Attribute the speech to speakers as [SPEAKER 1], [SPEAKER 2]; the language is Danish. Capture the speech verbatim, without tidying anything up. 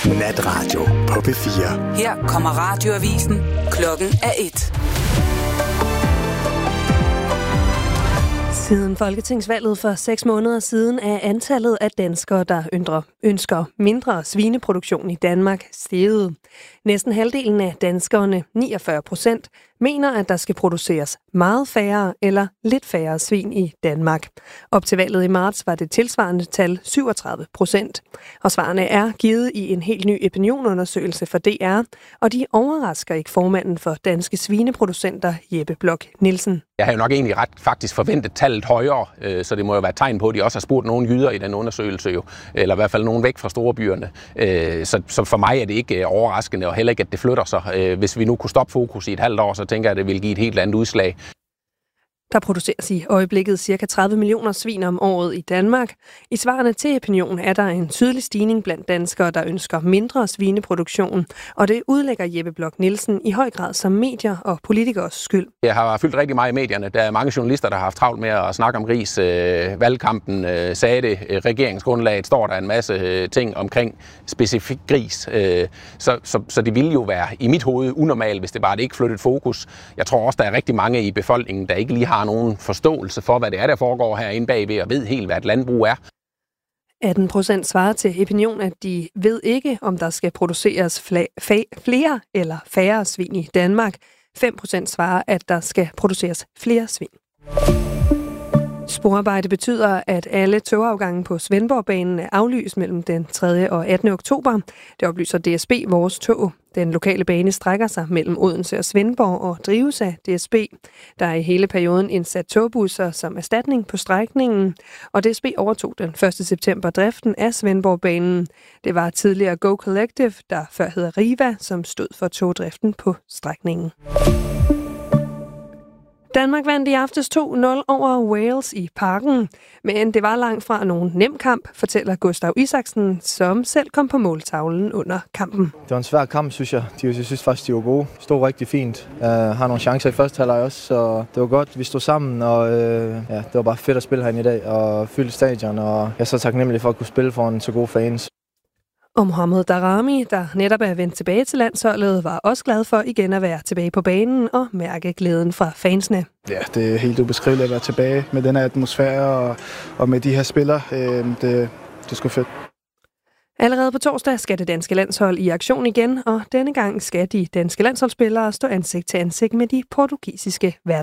[SPEAKER 1] Natradio på P fire.
[SPEAKER 2] Her kommer radioavisen. Klokken er et.
[SPEAKER 3] Siden folketingsvalget for seks måneder siden er antallet af danskere, der ønsker mindre svineproduktion i Danmark, steget. Næsten halvdelen af danskerne, niogfyrre procent, mener, at der skal produceres meget færre eller lidt færre svin i Danmark. Op til valget i marts var det tilsvarende tal syvogtredive procent. Og svarene er givet i en helt ny opinionundersøgelse for D R, og de overrasker ikke formanden for danske svineproducenter, Jeppe Bloch Nielsen.
[SPEAKER 4] Jeg har jo nok egentlig ret faktisk forventet tallet højere, så det må jo være et tegn på, at de også har spurgt nogle jyder i den undersøgelse, jo, eller i hvert fald nogen væk fra storebyerne. Så, så for mig er det ikke overraskende, og heller ikke, at det flytter sig. Hvis vi nu kunne stoppe fokus i et halvt år, så tænker jeg, at det vil give et helt andet udslag.
[SPEAKER 3] Der produceres i øjeblikket ca. tredive millioner svin om året i Danmark. I svarene til opinion er der en tydelig stigning blandt danskere, der ønsker mindre svineproduktion, og det udlægger Jeppe Bloch Nielsen i høj grad som medier og politikers skyld.
[SPEAKER 4] Jeg har fyldt rigtig meget i medierne. Der er mange journalister, der har haft travlt med at snakke om ris. Valgkampen sagde det. Regeringsgrundlaget står der en masse ting omkring specifik gris. Så, så, så det ville jo være i mit hoved unormalt, hvis det bare ikke flyttede fokus. Jeg tror også, der er rigtig mange i befolkningen, der ikke lige har nogen forståelse for, hvad det er, der foregår herinde bagved, og ved helt, hvad et landbrug er.
[SPEAKER 3] atten procent svarer til opinion, at de ved ikke, om der skal produceres flere eller færre svin i Danmark. fem procent svarer, at der skal produceres flere svin. Sporarbejde betyder, at alle togafgange på Svendborgbanen er aflyst mellem den tredje og attende oktober. Det oplyser D S B Vores Tog. Den lokale bane strækker sig mellem Odense og Svendborg og drives af D S B. Der er i hele perioden indsat togbusser som erstatning på strækningen, og D S B overtog den første september driften af Svendborgbanen. Det var tidligere Go Collective, der før hed Riva, som stod for togdriften på strækningen. Danmark vandt i aftes to nul over Wales i Parken, men det var langt fra nogen nem kamp, fortæller Gustav Isaksen, som selv kom på måltavlen under kampen.
[SPEAKER 5] Det var en svær kamp, synes jeg. De, jeg synes faktisk, de var gode. Stod rigtig fint. Uh, har nogle chancer i første halvleg også, så det var godt. Vi stod sammen, og uh, ja, det var bare fedt at spille herinde i dag og fylde stadion, og jeg er så taknemmelig for at kunne spille foran så gode fans.
[SPEAKER 3] Og Mohamed Daramy, der netop er vendt tilbage til landsholdet, var også glad for igen at være tilbage på banen og mærke glæden fra fansene.
[SPEAKER 6] Ja, det er helt ubeskriveligt at være tilbage med den her atmosfære og, og med de her spillere. Det, det er sgu fedt.
[SPEAKER 3] Allerede på torsdag skal det danske landshold i aktion igen, og denne gang skal de danske landsholdsspillere stå ansigt til ansigt med de portugisiske værter.